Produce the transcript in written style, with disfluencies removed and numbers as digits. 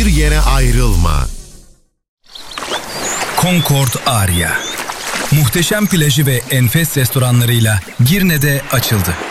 yere ayrılma. Concord Aria. Muhteşem plajı ve enfes restoranlarıyla Girne'de açıldı.